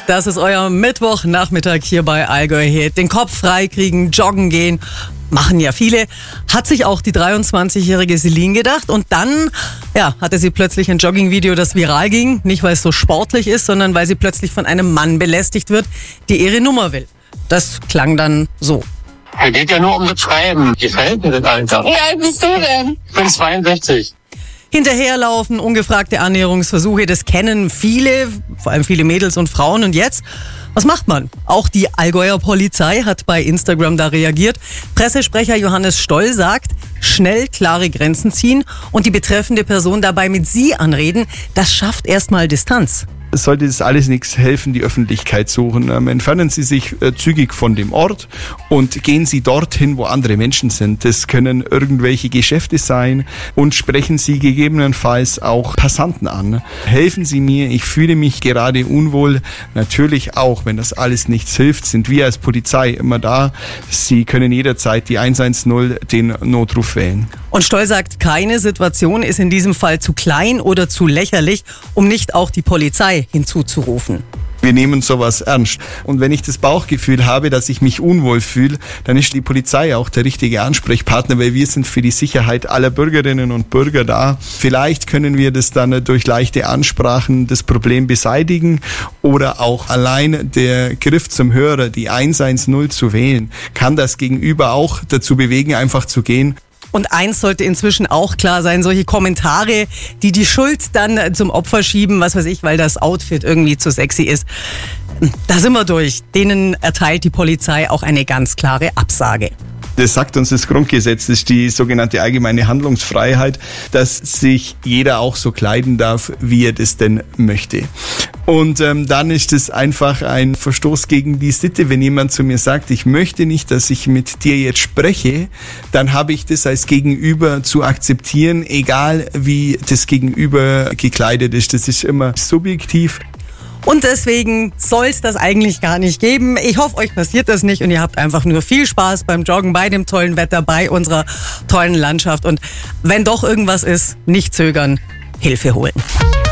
Das ist euer Mittwochnachmittag hier bei Allgäu Hit. Den Kopf freikriegen, joggen gehen, machen ja viele. Hat sich auch die 23-jährige Celine gedacht. Und dann hatte sie plötzlich ein Jogging-Video, das viral ging. Nicht, weil es so sportlich ist, sondern weil sie plötzlich von einem Mann belästigt wird, der ihre Nummer will. Das klang dann so. Es geht ja nur um das Schreiben. Gefällt mir das Alter. Wie alt bist du denn? Ich bin 62. Hinterherlaufen, ungefragte Annäherungsversuche, das kennen viele, vor allem viele Mädels und Frauen. Und jetzt, was macht man? Auch die Allgäuer Polizei hat bei Instagram da reagiert. Pressesprecher Johannes Stoll sagt, schnell klare Grenzen ziehen und die betreffende Person dabei mit Sie anreden, das schafft erstmal Distanz. Sollte das alles nichts helfen, die Öffentlichkeit suchen. Entfernen Sie sich zügig von dem Ort und gehen Sie dorthin, wo andere Menschen sind. Das können irgendwelche Geschäfte sein und sprechen Sie gegebenenfalls auch Passanten an. Helfen Sie mir, ich fühle mich gerade unwohl. Natürlich auch, wenn das alles nichts hilft, sind wir als Polizei immer da. Sie können jederzeit die 110 den Notruf wählen. Und Stoll sagt, keine Situation ist in diesem Fall zu klein oder zu lächerlich, um nicht auch die Polizei hinzuzurufen. Wir nehmen sowas ernst. Und wenn ich das Bauchgefühl habe, dass ich mich unwohl fühle, dann ist die Polizei auch der richtige Ansprechpartner, weil wir sind für die Sicherheit aller Bürgerinnen und Bürger da. Vielleicht können wir das dann durch leichte Ansprachen das Problem beseitigen oder auch allein der Griff zum Hörer, die 110 zu wählen, kann das Gegenüber auch dazu bewegen, einfach zu gehen. Und eins sollte inzwischen auch klar sein, solche Kommentare, die die Schuld dann zum Opfer schieben, was weiß ich, weil das Outfit irgendwie zu sexy ist, da sind wir durch. Denen erteilt die Polizei auch eine ganz klare Absage. Das sagt uns das Grundgesetz, das ist die sogenannte allgemeine Handlungsfreiheit, dass sich jeder auch so kleiden darf, wie er das denn möchte. Und dann ist es einfach ein Verstoß gegen die Sitte. Wenn jemand zu mir sagt, ich möchte nicht, dass ich mit dir jetzt spreche, dann habe ich das als Gegenüber zu akzeptieren, egal wie das Gegenüber gekleidet ist. Das ist immer subjektiv. Und deswegen soll es das eigentlich gar nicht geben. Ich hoffe, euch passiert das nicht und ihr habt einfach nur viel Spaß beim Joggen, bei dem tollen Wetter, bei unserer tollen Landschaft. Und wenn doch irgendwas ist, nicht zögern, Hilfe holen.